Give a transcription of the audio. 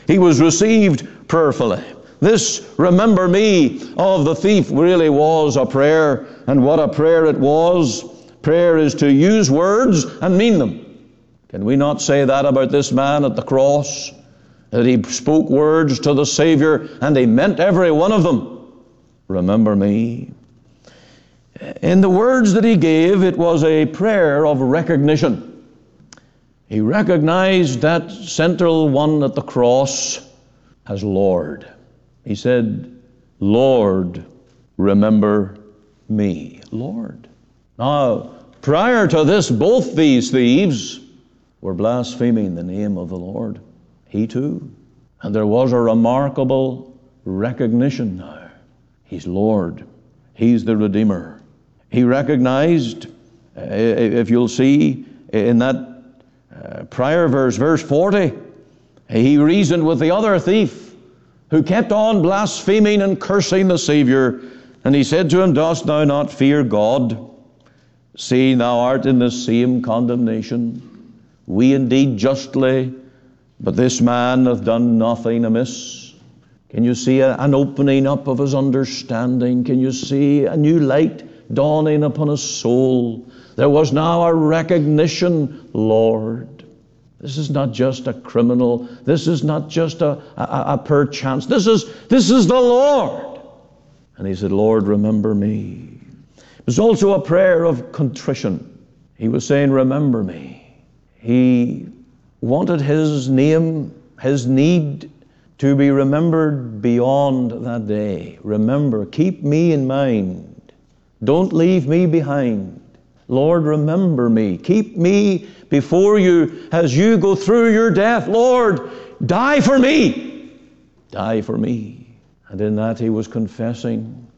He was received prayerfully. This "remember me" of the thief really was a prayer, and what a prayer it was. Prayer is to use words and mean them. Can we not say that about this man at the cross? That he spoke words to the Savior and he meant every one of them. Remember me. In the words that he gave, it was a prayer of recognition. He recognized that central one at the cross as Lord. He said, "Lord, remember me." Lord. Now, prior to this, both these thieves were blaspheming the name of the Lord. He too. And there was a remarkable recognition now. He's Lord. He's the Redeemer. He recognized, if you'll see in that prior verse, verse 40, he reasoned with the other thief who kept on blaspheming and cursing the Savior. And he said to him, "Dost thou not fear God, seeing thou art in the same condemnation? We indeed justly, but this man hath done nothing amiss." Can you see an opening up of his understanding? Can you see a new light dawning upon his soul? There was now a recognition, Lord. This is not just a criminal. This is not just a perchance. This is the Lord. And he said, "Lord, remember me." It was also a prayer of contrition. He was saying, "Remember me." He wanted his name, his need to be remembered beyond that day. Remember, keep me in mind. Don't leave me behind. Lord, remember me. Keep me before you as you go through your death. Lord, die for me. Die for me. And in that he was confessing